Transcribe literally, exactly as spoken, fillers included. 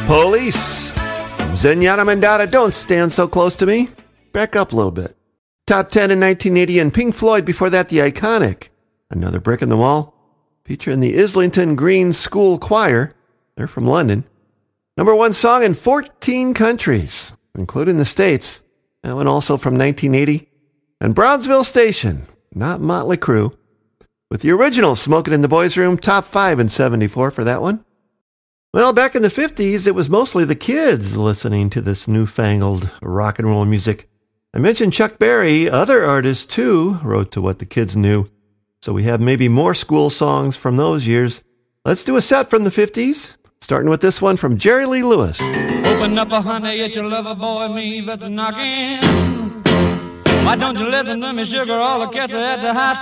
Police. Zenyatta Mandata, Don't Stand So Close to Me. Back up a little bit. Top ten in nineteen eighty, and Pink Floyd before that, The Iconic. Another Brick in the Wall, featuring the Islington Green School Choir. They're from London. Number one song in fourteen countries, including the States. That one also from nineteen eighty. And Brownsville Station, not Motley Crue, with the original Smokin' in the Boys' Room, top five in seventy-four for that one. Well, back in the fifties, it was mostly the kids listening to this newfangled rock and roll music. I mentioned Chuck Berry. Other artists, too, wrote to what the kids knew. So we have maybe more school songs from those years. Let's do a set from the fifties, starting with this one from Jerry Lee Lewis. Open up, a honey, it's your lover boy, me that's knocking. Why don't you listen to me, sugar, all the cats are at the house.